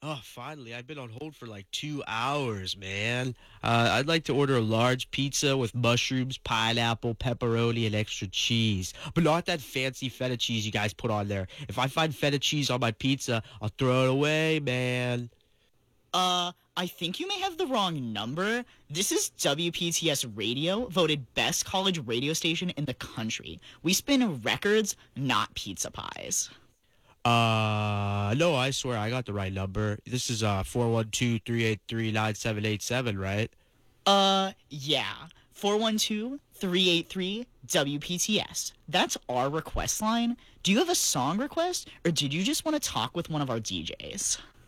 Oh, finally. I've been on hold for like 2 hours, man. I'd like to order a large pizza with mushrooms, pineapple, pepperoni, and extra cheese. But not that fancy feta cheese you guys put on there. If I find feta cheese on my pizza, I'll throw it away, man. I think you may have the wrong number. This is WPTS Radio, voted best college radio station in the country. We spin records, not pizza pies. No, I swear I got the right number. This is 412-383-9787, right? Yeah. 412-383 WPTS. That's our request line. Do you have a song request, or did you just want to talk with one of our DJs?